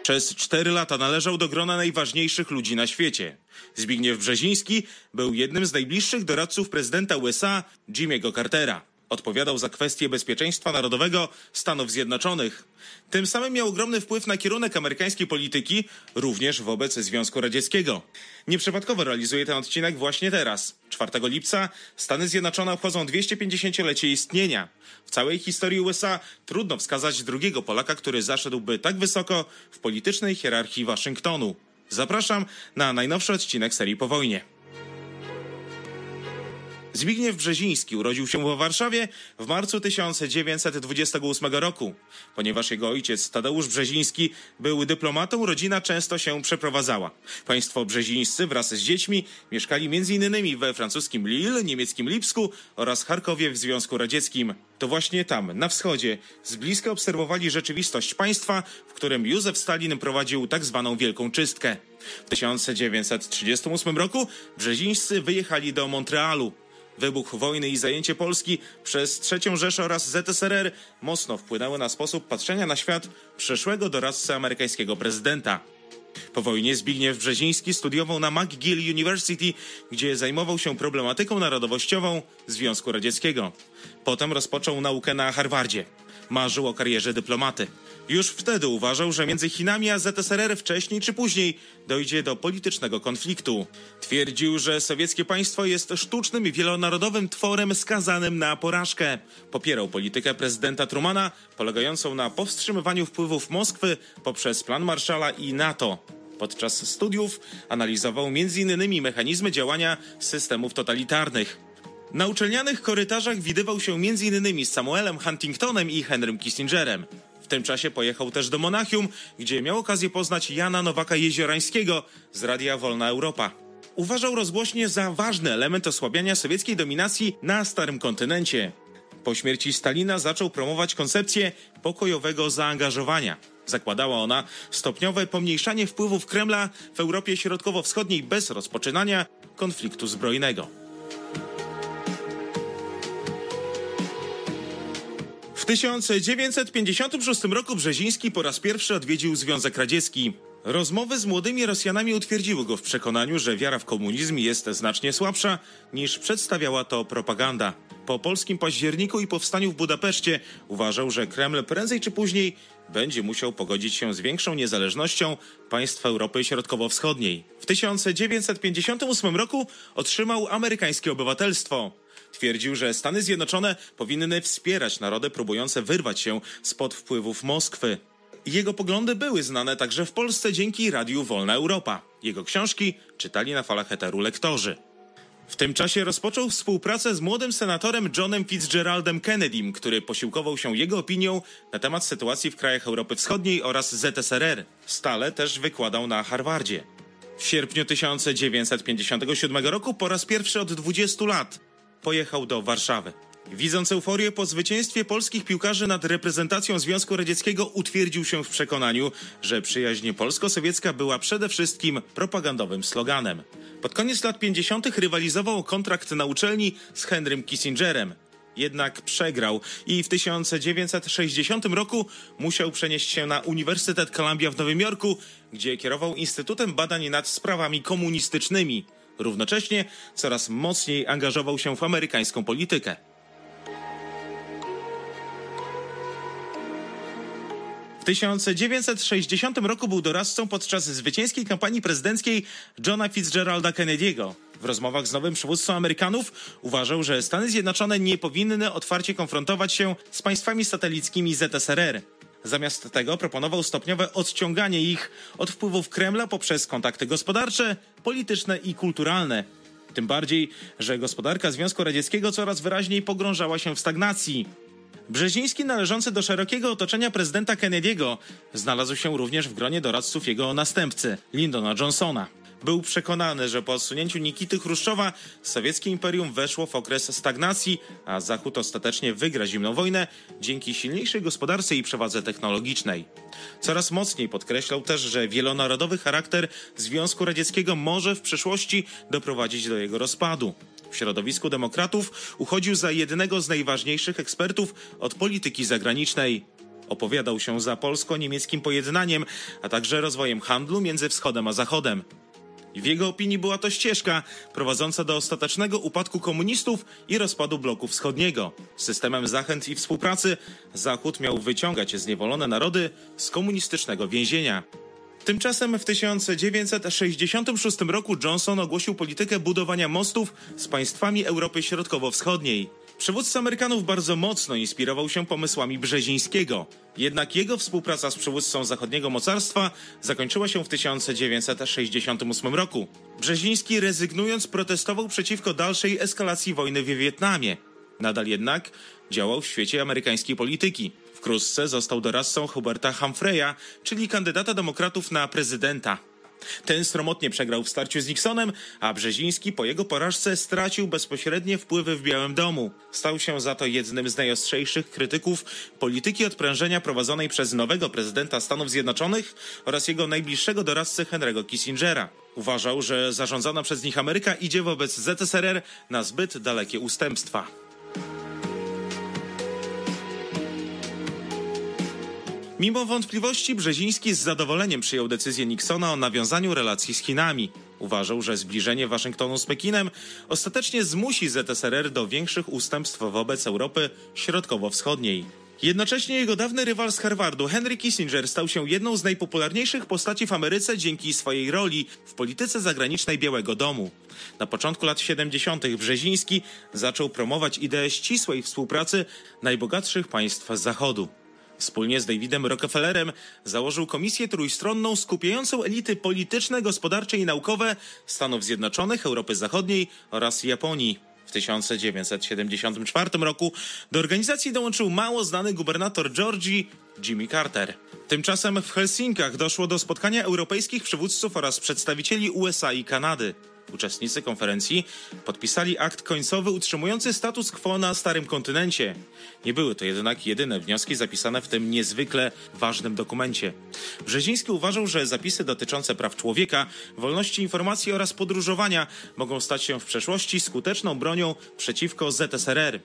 Przez 4 lata należał do grona najważniejszych ludzi na świecie. Zbigniew Brzeziński był jednym z najbliższych doradców prezydenta USA Jimmy'ego Cartera. Odpowiadał za kwestie bezpieczeństwa narodowego Stanów Zjednoczonych. Tym samym miał ogromny wpływ na kierunek amerykańskiej polityki, również wobec Związku Radzieckiego. Nieprzypadkowo realizuje ten odcinek właśnie teraz. 4 lipca Stany Zjednoczone obchodzą 250-lecie istnienia. W całej historii USA trudno wskazać drugiego Polaka, który zaszedłby tak wysoko w politycznej hierarchii Waszyngtonu. Zapraszam na najnowszy odcinek serii Po wojnie. Zbigniew Brzeziński urodził się w Warszawie w marcu 1928 roku. Ponieważ jego ojciec Tadeusz Brzeziński był dyplomatą, rodzina często się przeprowadzała. Państwo brzezińscy wraz z dziećmi mieszkali m.in. we francuskim Lille, niemieckim Lipsku oraz Charkowie w Związku Radzieckim. To właśnie tam, na wschodzie, z bliska obserwowali rzeczywistość państwa, w którym Józef Stalin prowadził tak zwaną Wielką Czystkę. W 1938 roku brzezińscy wyjechali do Montrealu. Wybuch wojny i zajęcie Polski przez III Rzeszę oraz ZSRR mocno wpłynęły na sposób patrzenia na świat przyszłego doradcy amerykańskiego prezydenta. Po wojnie Zbigniew Brzeziński studiował na McGill University, gdzie zajmował się problematyką narodowościową Związku Radzieckiego. Potem rozpoczął naukę na Harvardzie. Marzył o karierze dyplomaty. Już wtedy uważał, że między Chinami a ZSRR wcześniej czy później dojdzie do politycznego konfliktu. Twierdził, że sowieckie państwo jest sztucznym i wielonarodowym tworem skazanym na porażkę. Popierał politykę prezydenta Trumana, polegającą na powstrzymywaniu wpływów Moskwy poprzez plan Marshalla i NATO. Podczas studiów analizował m.in. mechanizmy działania systemów totalitarnych. Na uczelnianych korytarzach widywał się m.in. z Samuelem Huntingtonem i Henrym Kissingerem. W tym czasie pojechał też do Monachium, gdzie miał okazję poznać Jana Nowaka-Jeziorańskiego z Radia Wolna Europa. Uważał rozgłośnie za ważny element osłabiania sowieckiej dominacji na Starym Kontynencie. Po śmierci Stalina zaczął promować koncepcję pokojowego zaangażowania. Zakładała ona stopniowe pomniejszanie wpływów Kremla w Europie Środkowo-Wschodniej bez rozpoczynania konfliktu zbrojnego. W 1956 roku Brzeziński po raz pierwszy odwiedził Związek Radziecki. Rozmowy z młodymi Rosjanami utwierdziły go w przekonaniu, że wiara w komunizm jest znacznie słabsza niż przedstawiała to propaganda. Po polskim październiku i powstaniu w Budapeszcie uważał, że Kreml prędzej czy później będzie musiał pogodzić się z większą niezależnością państw Europy Środkowo-Wschodniej. W 1958 roku otrzymał amerykańskie obywatelstwo. Twierdził, że Stany Zjednoczone powinny wspierać narody próbujące wyrwać się spod wpływów Moskwy. Jego poglądy były znane także w Polsce dzięki Radiu Wolna Europa. Jego książki czytali na falach eteru lektorzy. W tym czasie rozpoczął współpracę z młodym senatorem Johnem Fitzgeraldem Kennedym, który posiłkował się jego opinią na temat sytuacji w krajach Europy Wschodniej oraz ZSRR. Stale też wykładał na Harvardzie. W sierpniu 1957 roku po raz pierwszy od 20 lat pojechał do Warszawy. Widząc euforię po zwycięstwie polskich piłkarzy nad reprezentacją Związku Radzieckiego, utwierdził się w przekonaniu, że przyjaźń polsko-sowiecka była przede wszystkim propagandowym sloganem. Pod koniec lat 50. rywalizował o kontrakt na uczelni z Henrym Kissingerem. Jednak przegrał i w 1960 roku musiał przenieść się na Uniwersytet Columbia w Nowym Jorku, gdzie kierował Instytutem Badań nad Sprawami Komunistycznymi. Równocześnie coraz mocniej angażował się w amerykańską politykę. W 1960 roku był doradcą podczas zwycięskiej kampanii prezydenckiej Johna Fitzgeralda Kennedy'ego. W rozmowach z nowym przywództwem Amerykanów uważał, że Stany Zjednoczone nie powinny otwarcie konfrontować się z państwami satelickimi ZSRR. Zamiast tego proponował stopniowe odciąganie ich od wpływów Kremla poprzez kontakty gospodarcze, polityczne i kulturalne. Tym bardziej, że gospodarka Związku Radzieckiego coraz wyraźniej pogrążała się w stagnacji. Brzeziński, należący do szerokiego otoczenia prezydenta Kennedy'ego, znalazł się również w gronie doradców jego następcy, Lyndona Johnsona. Był przekonany, że po odsunięciu Nikity Chruszczowa sowieckie imperium weszło w okres stagnacji, a Zachód ostatecznie wygra zimną wojnę dzięki silniejszej gospodarce i przewadze technologicznej. Coraz mocniej podkreślał też, że wielonarodowy charakter Związku Radzieckiego może w przyszłości doprowadzić do jego rozpadu. W środowisku demokratów uchodził za jednego z najważniejszych ekspertów od polityki zagranicznej. Opowiadał się za polsko-niemieckim pojednaniem, a także rozwojem handlu między Wschodem a Zachodem. W jego opinii była to ścieżka prowadząca do ostatecznego upadku komunistów i rozpadu bloku wschodniego. Systemem zachęt i współpracy Zachód miał wyciągać zniewolone narody z komunistycznego więzienia. Tymczasem w 1966 roku Johnson ogłosił politykę budowania mostów z państwami Europy Środkowo-Wschodniej. Przywódca Amerykanów bardzo mocno inspirował się pomysłami Brzezińskiego. Jednak jego współpraca z przywódcą zachodniego mocarstwa zakończyła się w 1968 roku. Brzeziński, rezygnując, protestował przeciwko dalszej eskalacji wojny w Wietnamie. Nadal jednak działał w świecie amerykańskiej polityki. Wkrótce został doradcą Huberta Humphrey'a, czyli kandydata demokratów na prezydenta. Ten sromotnie przegrał w starciu z Nixonem, a Brzeziński po jego porażce stracił bezpośrednie wpływy w Białym Domu. Stał się za to jednym z najostrzejszych krytyków polityki odprężenia prowadzonej przez nowego prezydenta Stanów Zjednoczonych oraz jego najbliższego doradcę Henry'ego Kissingera. Uważał, że zarządzana przez nich Ameryka idzie wobec ZSRR na zbyt dalekie ustępstwa. Mimo wątpliwości Brzeziński z zadowoleniem przyjął decyzję Nixona o nawiązaniu relacji z Chinami. Uważał, że zbliżenie Waszyngtonu z Pekinem ostatecznie zmusi ZSRR do większych ustępstw wobec Europy Środkowo-Wschodniej. Jednocześnie jego dawny rywal z Harvardu, Henry Kissinger, stał się jedną z najpopularniejszych postaci w Ameryce dzięki swojej roli w polityce zagranicznej Białego Domu. Na początku lat 70. Brzeziński zaczął promować ideę ścisłej współpracy najbogatszych państw Zachodu. Wspólnie z Davidem Rockefellerem założył komisję trójstronną skupiającą elity polityczne, gospodarcze i naukowe Stanów Zjednoczonych, Europy Zachodniej oraz Japonii. W 1974 roku do organizacji dołączył mało znany gubernator Georgii Jimmy Carter. Tymczasem w Helsinkach doszło do spotkania europejskich przywódców oraz przedstawicieli USA i Kanady. Uczestnicy konferencji podpisali akt końcowy utrzymujący status quo na Starym Kontynencie. Nie były to jednak jedyne wnioski zapisane w tym niezwykle ważnym dokumencie. Brzeziński uważał, że zapisy dotyczące praw człowieka, wolności informacji oraz podróżowania mogą stać się w przyszłości skuteczną bronią przeciwko ZSRR.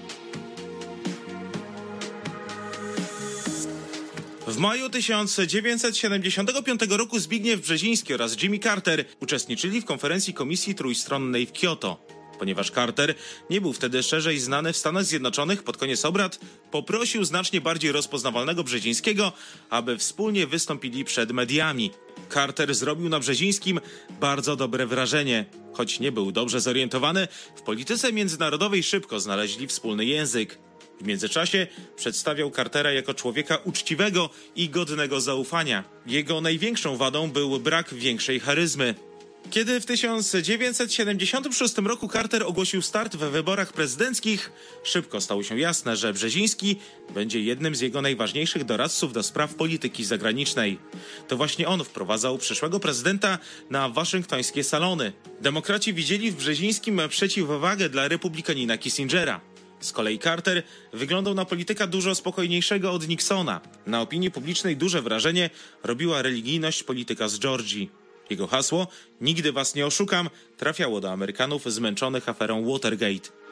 W maju 1975 roku Zbigniew Brzeziński oraz Jimmy Carter uczestniczyli w konferencji Komisji Trójstronnej w Kioto. Ponieważ Carter nie był wtedy szerzej znany w Stanach Zjednoczonych, pod koniec obrad poprosił znacznie bardziej rozpoznawalnego Brzezińskiego, aby wspólnie wystąpili przed mediami. Carter zrobił na Brzezińskim bardzo dobre wrażenie. Choć nie był dobrze zorientowany, w polityce międzynarodowej szybko znaleźli wspólny język. W międzyczasie przedstawiał Cartera jako człowieka uczciwego i godnego zaufania. Jego największą wadą był brak większej charyzmy. Kiedy w 1976 roku Carter ogłosił start we wyborach prezydenckich, szybko stało się jasne, że Brzeziński będzie jednym z jego najważniejszych doradców do spraw polityki zagranicznej. To właśnie on wprowadzał przyszłego prezydenta na waszyngtońskie salony. Demokraci widzieli w Brzezińskim przeciwwagę dla republikanina Kissingera. Z kolei Carter wyglądał na polityka dużo spokojniejszego od Nixona. Na opinii publicznej duże wrażenie robiła religijność polityka z Georgii. Jego hasło "Nigdy was nie oszukam" trafiało do Amerykanów zmęczonych aferą Watergate.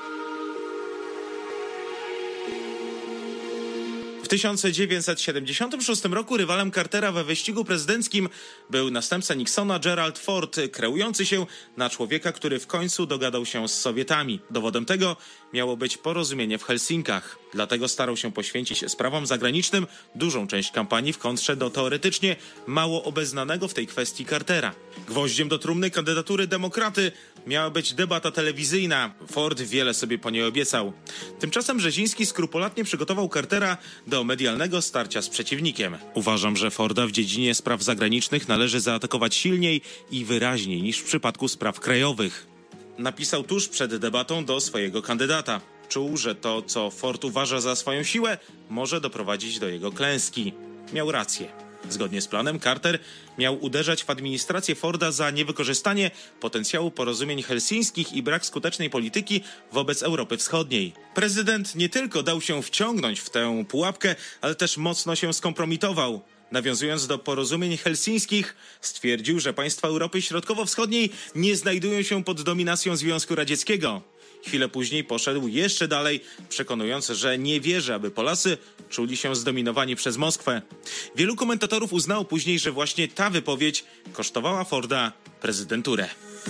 W 1976 roku rywalem Cartera we wyścigu prezydenckim był następca Nixona Gerald Ford, kreujący się na człowieka, który w końcu dogadał się z Sowietami. Dowodem tego miało być porozumienie w Helsinkach. Dlatego starał się poświęcić sprawom zagranicznym dużą część kampanii w kontrze do teoretycznie mało obeznanego w tej kwestii Cartera. Gwoździem do trumny kandydatury demokraty miała być debata telewizyjna. Ford wiele sobie po niej obiecał. Tymczasem Brzeziński skrupulatnie przygotował Cartera do medialnego starcia z przeciwnikiem. Uważam, że Forda w dziedzinie spraw zagranicznych należy zaatakować silniej i wyraźniej niż w przypadku spraw krajowych. Napisał tuż przed debatą do swojego kandydata. Czuł, że to, co Ford uważa za swoją siłę, może doprowadzić do jego klęski. Miał rację. Zgodnie z planem Carter miał uderzać w administrację Forda za niewykorzystanie potencjału porozumień helsińskich i brak skutecznej polityki wobec Europy Wschodniej. Prezydent nie tylko dał się wciągnąć w tę pułapkę, ale też mocno się skompromitował. Nawiązując do porozumień helsińskich, stwierdził, że państwa Europy Środkowo-Wschodniej nie znajdują się pod dominacją Związku Radzieckiego. Chwilę później poszedł jeszcze dalej, przekonując, że nie wierzy, aby Polacy czuli się zdominowani przez Moskwę. Wielu komentatorów uznało później, że właśnie ta wypowiedź kosztowała Forda prezydenturę.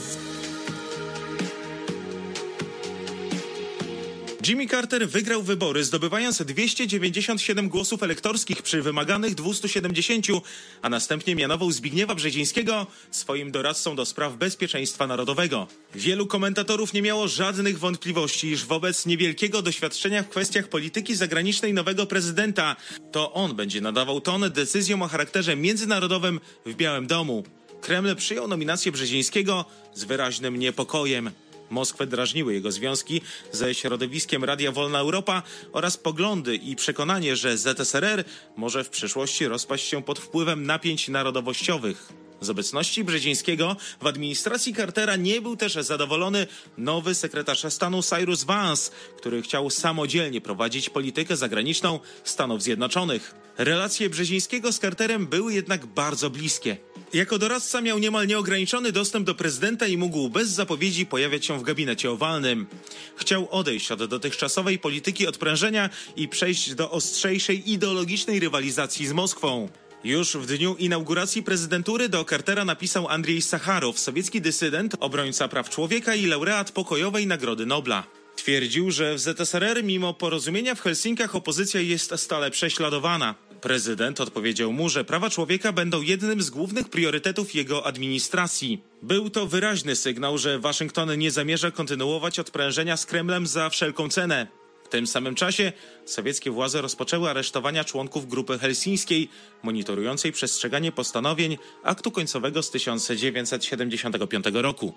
Jimmy Carter wygrał wybory, zdobywając 297 głosów elektorskich przy wymaganych 270, a następnie mianował Zbigniewa Brzezińskiego swoim doradcą do spraw bezpieczeństwa narodowego. Wielu komentatorów nie miało żadnych wątpliwości, iż wobec niewielkiego doświadczenia w kwestiach polityki zagranicznej nowego prezydenta, to on będzie nadawał ton decyzjom o charakterze międzynarodowym w Białym Domu. Kreml przyjął nominację Brzezińskiego z wyraźnym niepokojem. Moskwę drażniły jego związki ze środowiskiem Radia Wolna Europa oraz poglądy i przekonanie, że ZSRR może w przyszłości rozpaść się pod wpływem napięć narodowościowych. Z obecności Brzezińskiego w administracji Cartera nie był też zadowolony nowy sekretarz stanu Cyrus Vance, który chciał samodzielnie prowadzić politykę zagraniczną Stanów Zjednoczonych. Relacje Brzezińskiego z Carterem były jednak bardzo bliskie. Jako doradca miał niemal nieograniczony dostęp do prezydenta i mógł bez zapowiedzi pojawiać się w gabinecie owalnym. Chciał odejść od dotychczasowej polityki odprężenia i przejść do ostrzejszej ideologicznej rywalizacji z Moskwą. Już w dniu inauguracji prezydentury do Cartera napisał Andrzej Sacharow, sowiecki dysydent, obrońca praw człowieka i laureat pokojowej Nagrody Nobla. Twierdził, że w ZSRR mimo porozumienia w Helsinkach opozycja jest stale prześladowana. Prezydent odpowiedział mu, że prawa człowieka będą jednym z głównych priorytetów jego administracji. Był to wyraźny sygnał, że Waszyngton nie zamierza kontynuować odprężenia z Kremlem za wszelką cenę. W tym samym czasie sowieckie władze rozpoczęły aresztowania członków grupy helsińskiej, monitorującej przestrzeganie postanowień aktu końcowego z 1975 roku.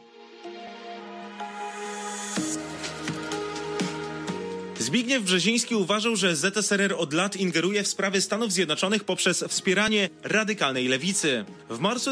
Zbigniew Brzeziński uważał, że ZSRR od lat ingeruje w sprawy Stanów Zjednoczonych poprzez wspieranie radykalnej lewicy. W marcu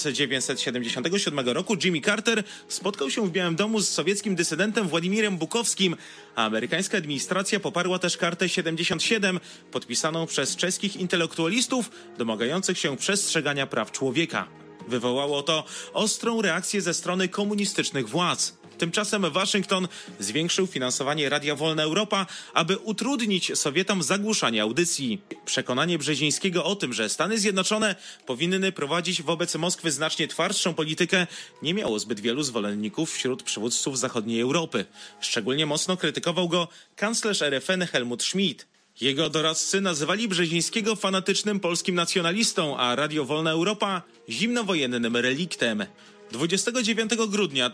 1977 roku Jimmy Carter spotkał się w Białym Domu z sowieckim dysydentem Władimirem Bukowskim, a amerykańska administracja poparła też kartę 77, podpisaną przez czeskich intelektualistów domagających się przestrzegania praw człowieka. Wywołało to ostrą reakcję ze strony komunistycznych władz. Tymczasem Waszyngton zwiększył finansowanie Radia Wolna Europa, aby utrudnić Sowietom zagłuszanie audycji. Przekonanie Brzezińskiego o tym, że Stany Zjednoczone powinny prowadzić wobec Moskwy znacznie twardszą politykę, nie miało zbyt wielu zwolenników wśród przywódców zachodniej Europy. Szczególnie mocno krytykował go kanclerz RFN Helmut Schmidt. Jego doradcy nazywali Brzezińskiego fanatycznym polskim nacjonalistą, a Radio Wolna Europa zimnowojennym reliktem. 29 grudnia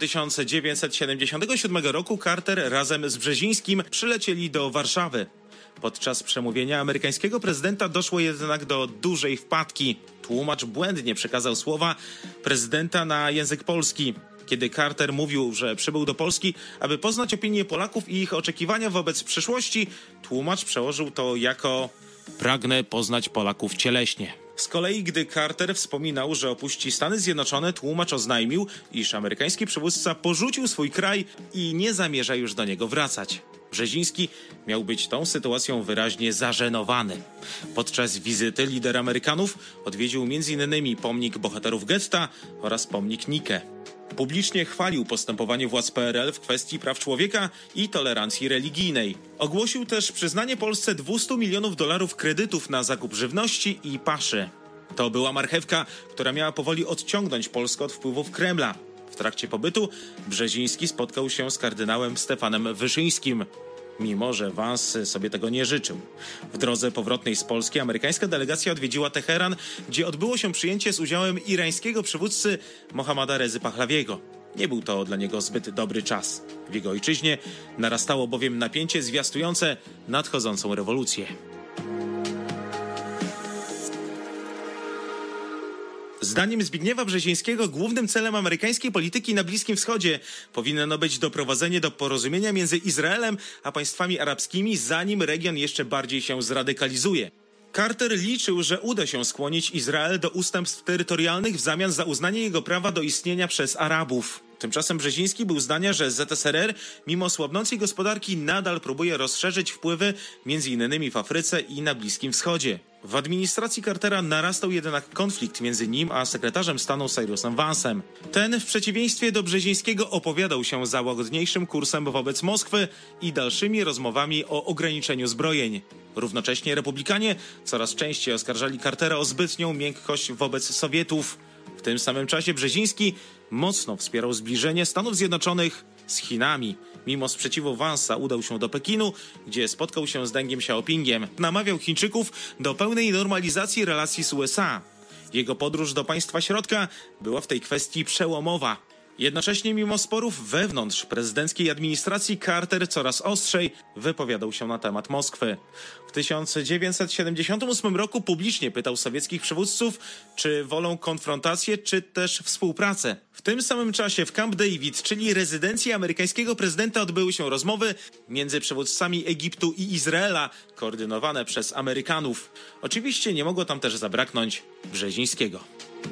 1977 roku Carter razem z Brzezińskim przylecieli do Warszawy. Podczas przemówienia amerykańskiego prezydenta doszło jednak do dużej wpadki. Tłumacz błędnie przekazał słowa prezydenta na język polski. Kiedy Carter mówił, że przybył do Polski, aby poznać opinię Polaków i ich oczekiwania wobec przyszłości, tłumacz przełożył to jako „pragnę poznać Polaków cieleśnie”. Z kolei, gdy Carter wspominał, że opuści Stany Zjednoczone, tłumacz oznajmił, iż amerykański przywódca porzucił swój kraj i nie zamierza już do niego wracać. Brzeziński miał być tą sytuacją wyraźnie zażenowany. Podczas wizyty lider Amerykanów odwiedził m.in. pomnik bohaterów getta oraz pomnik Nike. Publicznie chwalił postępowanie władz PRL w kwestii praw człowieka i tolerancji religijnej. Ogłosił też przyznanie Polsce $200 milionów kredytów na zakup żywności i paszy. To była marchewka, która miała powoli odciągnąć Polskę od wpływów Kremla. W trakcie pobytu Brzeziński spotkał się z kardynałem Stefanem Wyszyńskim, mimo że Vance sobie tego nie życzył. W drodze powrotnej z Polski amerykańska delegacja odwiedziła Teheran, gdzie odbyło się przyjęcie z udziałem irańskiego przywódcy Mohammada Rezy Pahlawiego. Nie był to dla niego zbyt dobry czas. W jego ojczyźnie narastało bowiem napięcie zwiastujące nadchodzącą rewolucję. Zdaniem Zbigniewa Brzezińskiego głównym celem amerykańskiej polityki na Bliskim Wschodzie powinno być doprowadzenie do porozumienia między Izraelem a państwami arabskimi, zanim region jeszcze bardziej się zradykalizuje. Carter liczył, że uda się skłonić Izrael do ustępstw terytorialnych w zamian za uznanie jego prawa do istnienia przez Arabów. Tymczasem Brzeziński był zdania, że ZSRR, mimo słabnącej gospodarki, nadal próbuje rozszerzyć wpływy m.in. w Afryce i na Bliskim Wschodzie. W administracji Cartera narastał jednak konflikt między nim a sekretarzem stanu Cyrusem Vance'em. Ten w przeciwieństwie do Brzezińskiego opowiadał się za łagodniejszym kursem wobec Moskwy i dalszymi rozmowami o ograniczeniu zbrojeń. Równocześnie republikanie coraz częściej oskarżali Cartera o zbytnią miękkość wobec Sowietów. W tym samym czasie Brzeziński mocno wspierał zbliżenie Stanów Zjednoczonych z Chinami. Mimo sprzeciwu Vance'a udał się do Pekinu, gdzie spotkał się z Dengiem Xiaopingiem. Namawiał Chińczyków do pełnej normalizacji relacji z USA. Jego podróż do państwa środka była w tej kwestii przełomowa. Jednocześnie mimo sporów wewnątrz prezydenckiej administracji Carter coraz ostrzej wypowiadał się na temat Moskwy. W 1978 roku publicznie pytał sowieckich przywódców, czy wolą konfrontację, czy też współpracę. W tym samym czasie w Camp David, czyli rezydencji amerykańskiego prezydenta, odbyły się rozmowy między przywódcami Egiptu i Izraela, koordynowane przez Amerykanów. Oczywiście nie mogło tam też zabraknąć Brzezińskiego.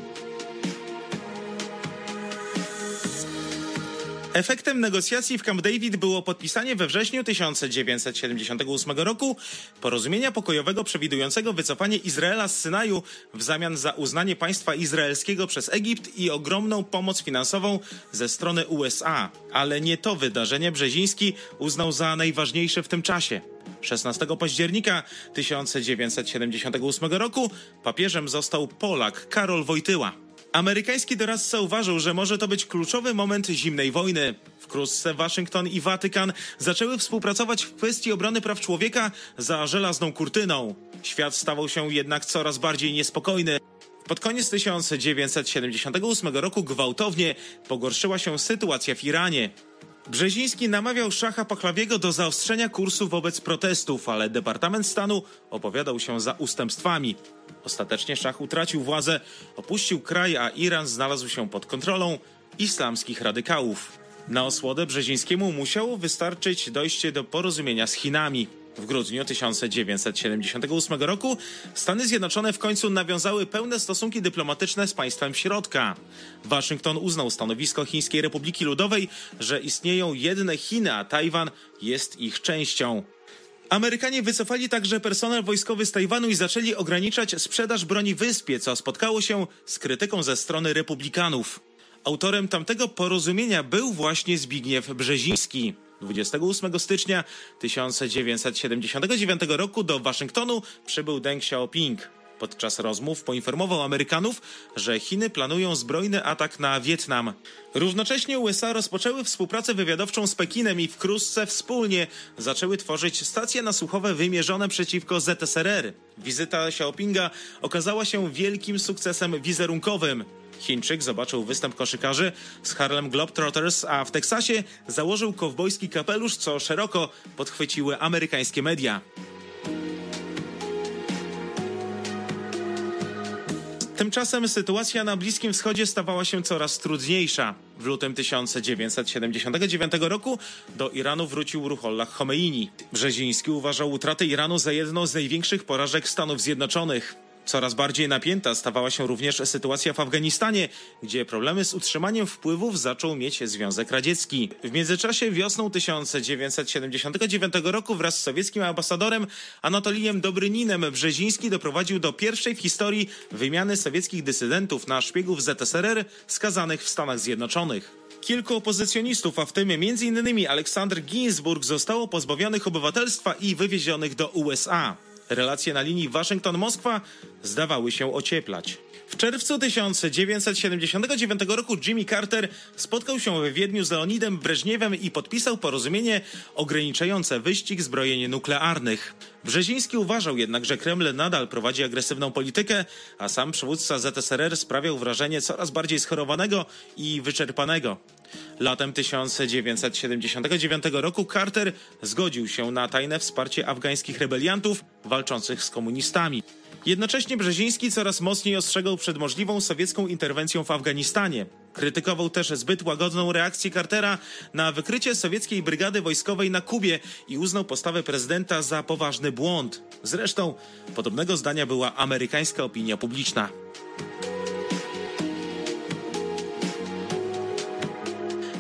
Efektem negocjacji w Camp David było podpisanie we wrześniu 1978 roku porozumienia pokojowego przewidującego wycofanie Izraela z Synaju w zamian za uznanie państwa izraelskiego przez Egipt i ogromną pomoc finansową ze strony USA. Ale nie to wydarzenie Brzeziński uznał za najważniejsze w tym czasie. 16 października 1978 roku papieżem został Polak Karol Wojtyła. Amerykański doradca uważał, że może to być kluczowy moment zimnej wojny. Wkrótce Waszyngton i Watykan zaczęły współpracować w kwestii obrony praw człowieka za żelazną kurtyną. Świat stawał się jednak coraz bardziej niespokojny. Pod koniec 1978 roku gwałtownie pogorszyła się sytuacja w Iranie. Brzeziński namawiał szacha Pahlawiego do zaostrzenia kursu wobec protestów, ale Departament Stanu opowiadał się za ustępstwami. Ostatecznie szach utracił władzę, opuścił kraj, a Iran znalazł się pod kontrolą islamskich radykałów. Na osłodę Brzezińskiemu musiało wystarczyć dojście do porozumienia z Chinami. W grudniu 1978 roku Stany Zjednoczone w końcu nawiązały pełne stosunki dyplomatyczne z państwem środka. Waszyngton uznał stanowisko Chińskiej Republiki Ludowej, że istnieją jedne Chiny, a Tajwan jest ich częścią. Amerykanie wycofali także personel wojskowy z Tajwanu i zaczęli ograniczać sprzedaż broni wyspie, co spotkało się z krytyką ze strony republikanów. Autorem tamtego porozumienia był właśnie Zbigniew Brzeziński. 28 stycznia 1979 roku do Waszyngtonu przybył Deng Xiaoping. Podczas rozmów poinformował Amerykanów, że Chiny planują zbrojny atak na Wietnam. Równocześnie USA rozpoczęły współpracę wywiadowczą z Pekinem i wkrótce wspólnie zaczęły tworzyć stacje nasłuchowe wymierzone przeciwko ZSRR. Wizyta Xiaopinga okazała się wielkim sukcesem wizerunkowym. Chińczyk zobaczył występ koszykarzy z Harlem Globetrotters, a w Teksasie założył kowbojski kapelusz, co szeroko podchwyciły amerykańskie media. Tymczasem sytuacja na Bliskim Wschodzie stawała się coraz trudniejsza. W lutym 1979 roku do Iranu wrócił Ruhollah Chomeini. Brzeziński uważał utratę Iranu za jedną z największych porażek Stanów Zjednoczonych. Coraz bardziej napięta stawała się również sytuacja w Afganistanie, gdzie problemy z utrzymaniem wpływów zaczął mieć Związek Radziecki. W międzyczasie wiosną 1979 roku wraz z sowieckim ambasadorem Anatolijem Dobryninem Brzeziński doprowadził do pierwszej w historii wymiany sowieckich dysydentów na szpiegów ZSRR skazanych w Stanach Zjednoczonych. Kilku opozycjonistów, a w tym m.in. Aleksander Ginsburg, zostało pozbawionych obywatelstwa i wywiezionych do USA. Relacje na linii Waszyngton-Moskwa zdawały się ocieplać. W czerwcu 1979 roku Jimmy Carter spotkał się w Wiedniu z Leonidem Breżniewem i podpisał porozumienie ograniczające wyścig zbrojeń nuklearnych. Brzeziński uważał jednak, że Kreml nadal prowadzi agresywną politykę, a sam przywódca ZSRR sprawiał wrażenie coraz bardziej schorowanego i wyczerpanego. Latem 1979 roku Carter zgodził się na tajne wsparcie afgańskich rebeliantów walczących z komunistami. Jednocześnie Brzeziński coraz mocniej ostrzegał przed możliwą sowiecką interwencją w Afganistanie. Krytykował też zbyt łagodną reakcję Cartera na wykrycie sowieckiej brygady wojskowej na Kubie i uznał postawę prezydenta za poważny błąd. Zresztą podobnego zdania była amerykańska opinia publiczna.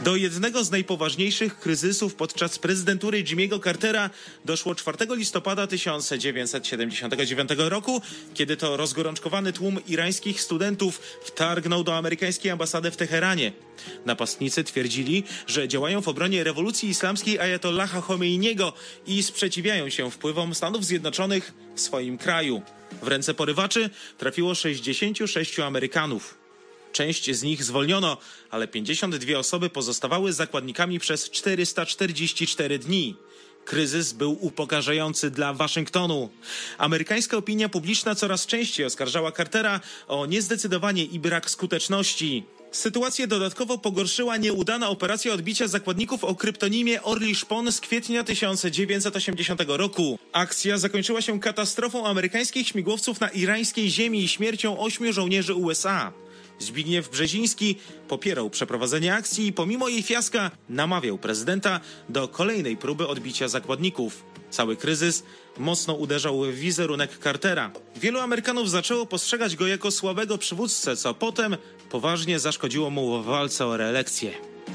Do jednego z najpoważniejszych kryzysów podczas prezydentury Jimmy'ego Cartera doszło 4 listopada 1979 roku, kiedy to rozgorączkowany tłum irańskich studentów wtargnął do amerykańskiej ambasady w Teheranie. Napastnicy twierdzili, że działają w obronie rewolucji islamskiej Ajatollaha Chomeiniego i sprzeciwiają się wpływom Stanów Zjednoczonych w swoim kraju. W ręce porywaczy trafiło 66 Amerykanów. Część z nich zwolniono, ale 52 osoby pozostawały zakładnikami przez 444 dni. Kryzys był upokarzający dla Waszyngtonu. Amerykańska opinia publiczna coraz częściej oskarżała Cartera o niezdecydowanie i brak skuteczności. Sytuację dodatkowo pogorszyła nieudana operacja odbicia zakładników o kryptonimie Orly Szpon z kwietnia 1980 roku. Akcja zakończyła się katastrofą amerykańskich śmigłowców na irańskiej ziemi i śmiercią 8 żołnierzy USA. Zbigniew Brzeziński popierał przeprowadzenie akcji i pomimo jej fiaska namawiał prezydenta do kolejnej próby odbicia zakładników. Cały kryzys mocno uderzał w wizerunek Cartera. Wielu Amerykanów zaczęło postrzegać go jako słabego przywódcę, co potem poważnie zaszkodziło mu w walce o reelekcję.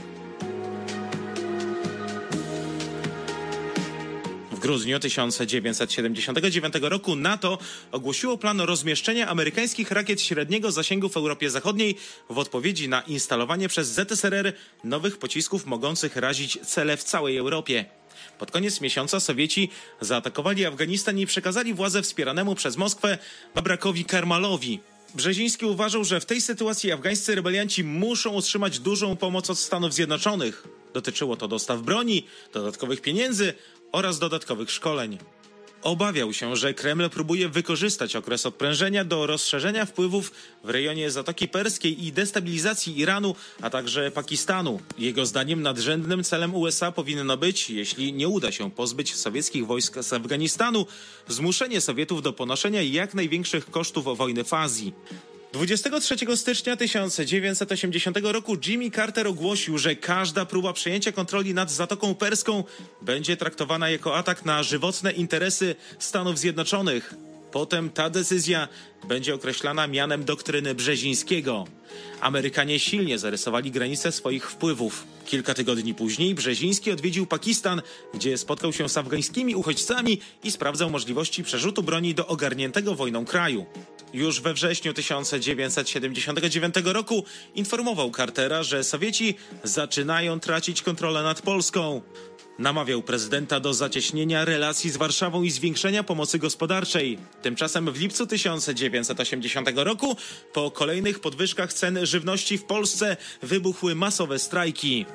W grudniu 1979 roku NATO ogłosiło plan rozmieszczenia amerykańskich rakiet średniego zasięgu w Europie Zachodniej w odpowiedzi na instalowanie przez ZSRR nowych pocisków mogących razić cele w całej Europie. Pod koniec miesiąca Sowieci zaatakowali Afganistan i przekazali władzę wspieranemu przez Moskwę Babrakowi Karmalowi. Brzeziński uważał, że w tej sytuacji afgańscy rebelianci muszą otrzymać dużą pomoc od Stanów Zjednoczonych. Dotyczyło to dostaw broni, dodatkowych pieniędzy oraz dodatkowych szkoleń. Obawiał się, że Kreml próbuje wykorzystać okres odprężenia do rozszerzenia wpływów w rejonie Zatoki Perskiej i destabilizacji Iranu, a także Pakistanu. Jego zdaniem nadrzędnym celem USA powinno być, jeśli nie uda się pozbyć sowieckich wojsk z Afganistanu, zmuszenie Sowietów do ponoszenia jak największych kosztów wojny w Azji. 23 stycznia 1980 roku Jimmy Carter ogłosił, że każda próba przejęcia kontroli nad Zatoką Perską będzie traktowana jako atak na żywotne interesy Stanów Zjednoczonych. Potem ta decyzja będzie określana mianem doktryny Brzezińskiego. Amerykanie silnie zarysowali granice swoich wpływów. Kilka tygodni później Brzeziński odwiedził Pakistan, gdzie spotkał się z afgańskimi uchodźcami i sprawdzał możliwości przerzutu broni do ogarniętego wojną kraju. Już we wrześniu 1979 roku informował Cartera, że Sowieci zaczynają tracić kontrolę nad Polską. Namawiał prezydenta do zacieśnienia relacji z Warszawą i zwiększenia pomocy gospodarczej. Tymczasem w lipcu 1980 roku po kolejnych podwyżkach cen żywności w Polsce wybuchły masowe strajki.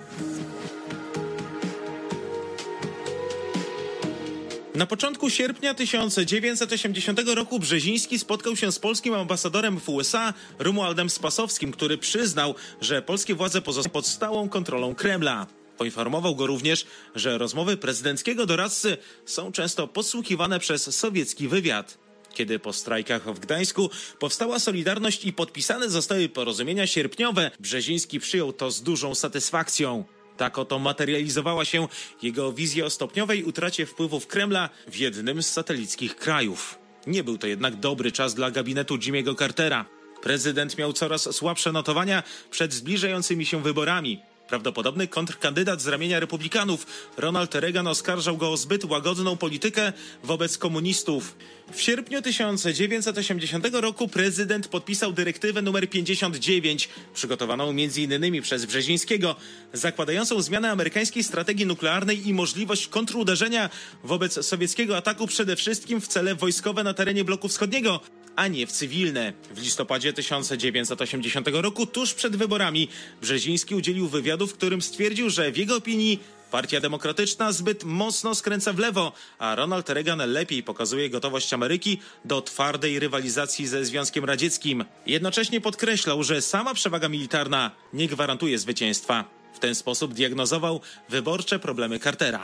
Na początku sierpnia 1980 roku Brzeziński spotkał się z polskim ambasadorem w USA Romualdem Spasowskim, który przyznał, że polskie władze pozostają pod stałą kontrolą Kremla. Poinformował go również, że rozmowy prezydenckiego doradcy są często podsłuchiwane przez sowiecki wywiad. Kiedy po strajkach w Gdańsku powstała Solidarność i podpisane zostały porozumienia sierpniowe, Brzeziński przyjął to z dużą satysfakcją. Tak oto materializowała się jego wizja o stopniowej utracie wpływów Kremla w jednym z satelickich krajów. Nie był to jednak dobry czas dla gabinetu Jimmy'ego Cartera. Prezydent miał coraz słabsze notowania przed zbliżającymi się wyborami. Prawdopodobny kontrkandydat z ramienia republikanów, Ronald Reagan, oskarżał go o zbyt łagodną politykę wobec komunistów. W sierpniu 1980 roku prezydent podpisał dyrektywę nr 59, przygotowaną m.in. przez Brzezińskiego, zakładającą zmianę amerykańskiej strategii nuklearnej i możliwość kontruderzenia wobec sowieckiego ataku przede wszystkim w cele wojskowe na terenie bloku wschodniego, a nie w cywilne. W listopadzie 1980 roku, tuż przed wyborami, Brzeziński udzielił wywiadu, w którym stwierdził, że w jego opinii Partia Demokratyczna zbyt mocno skręca w lewo, a Ronald Reagan lepiej pokazuje gotowość Ameryki do twardej rywalizacji ze Związkiem Radzieckim. Jednocześnie podkreślał, że sama przewaga militarna nie gwarantuje zwycięstwa. W ten sposób diagnozował wyborcze problemy Cartera.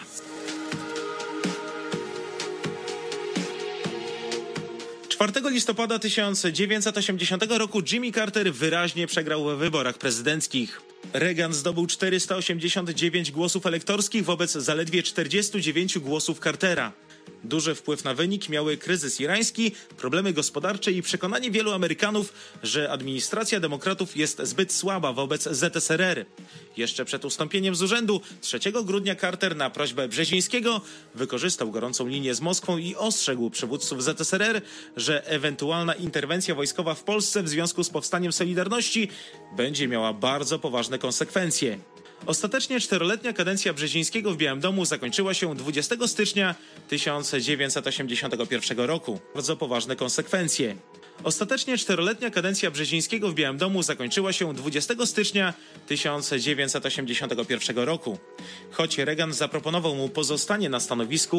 Czwartego listopada 1980 roku Jimmy Carter wyraźnie przegrał w wyborach prezydenckich. Reagan zdobył 489 głosów elektorskich wobec zaledwie 49 głosów Cartera. Duży wpływ na wynik miały kryzys irański, problemy gospodarcze i przekonanie wielu Amerykanów, że administracja demokratów jest zbyt słaba wobec ZSRR. Jeszcze przed ustąpieniem z urzędu 3 grudnia Carter na prośbę Brzezińskiego wykorzystał gorącą linię z Moskwą i ostrzegł przywódców ZSRR, że ewentualna interwencja wojskowa w Polsce w związku z powstaniem Solidarności będzie miała bardzo poważne konsekwencje. Ostatecznie 4-letnia kadencja Brzezińskiego w Białym Domu zakończyła się 20 stycznia 1981 roku. Bardzo poważne konsekwencje. Ostatecznie 4-letnia kadencja Brzezińskiego w Białym Domu zakończyła się 20 stycznia 1981 roku. Choć Reagan zaproponował mu pozostanie na stanowisku,